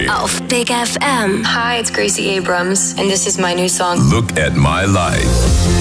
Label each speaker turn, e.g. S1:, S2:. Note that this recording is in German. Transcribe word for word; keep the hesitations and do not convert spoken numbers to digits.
S1: auf Big F M.
S2: Hi, it's Gracie Abrams, and this is my new song.
S3: Look at My Life.